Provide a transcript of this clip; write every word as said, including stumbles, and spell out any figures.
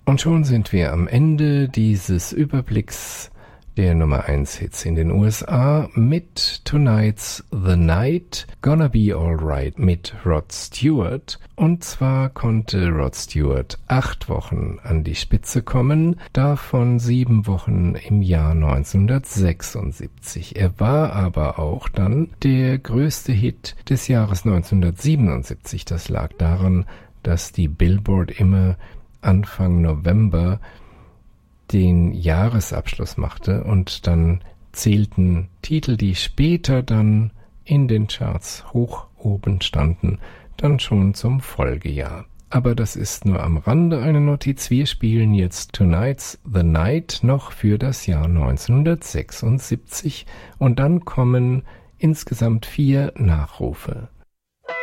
Und schon sind wir am Ende dieses Überblicks der Nummer eins Hits in den U S A mit Tonight's the Night, Gonna Be Alright mit Rod Stewart. Und zwar konnte Rod Stewart acht Wochen an die Spitze kommen, davon sieben Wochen im Jahr neunzehnhundertsechsundsiebzig. Er war aber auch dann der größte Hit des Jahres neunzehnhundertsiebenundsiebzig. Das lag daran, dass die Billboard immer Anfang November den Jahresabschluss machte und dann zählten Titel, die später dann in den Charts hoch oben standen, dann schon zum Folgejahr. Aber das ist nur am Rande eine Notiz. Wir spielen jetzt Tonight's the Night noch für das Jahr neunzehnhundertsechsundsiebzig und dann kommen insgesamt vier Nachrufe.